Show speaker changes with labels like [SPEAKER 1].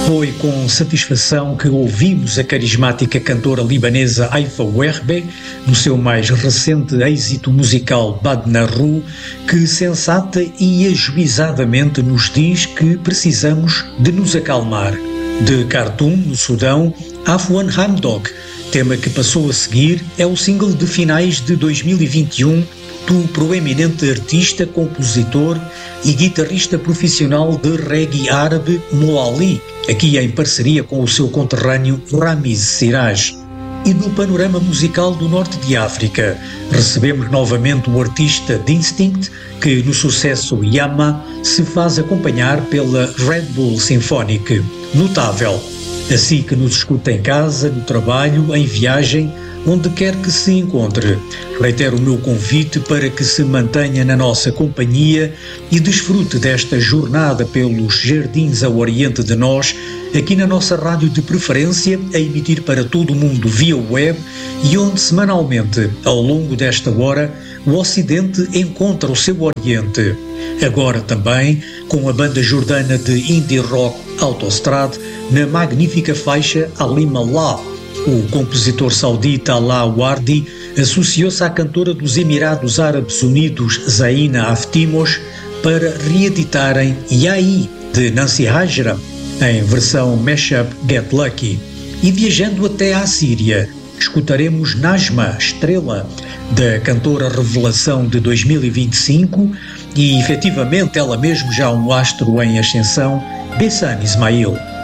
[SPEAKER 1] Foi com satisfação que ouvimos a carismática cantora libanesa Haifa Werbe, no seu mais recente êxito musical Badna Ru, que sensata e ajuizadamente nos diz que precisamos de nos acalmar. De Khartoum, no Sudão, Afwan Hamdok, tema que passou a seguir, é o single de finais de 2021 do proeminente artista, compositor e guitarrista profissional de reggae árabe Moali, aqui em parceria com o seu conterrâneo Ramiz Siraj. E no panorama musical do norte de África, recebemos novamente o artista Distinct, que no sucesso Yama se faz acompanhar pela Red Bull Symphonic. Notável. Assim que nos escuta em casa, no trabalho, em viagem, onde quer que se encontre. Reitero o meu convite para que se mantenha na nossa companhia e desfrute desta jornada pelos jardins ao oriente de nós, aqui na nossa rádio de preferência, a emitir para todo o mundo via web e onde semanalmente, ao longo desta hora, o Ocidente encontra o seu Oriente. Agora também com a banda jordana de indie rock Autostrad na magnífica faixa Alima La. O compositor saudita Alaa Wardi associou-se à cantora dos Emirados Árabes Unidos Zaina Aftimosh para reeditarem Yahi, de Nancy Hajram, em versão mashup Get Lucky. E viajando até à Síria, escutaremos Najma, Estrela, da cantora revelação de 2025 e, efetivamente, ela mesmo já um astro em ascensão, Bessan Ismail.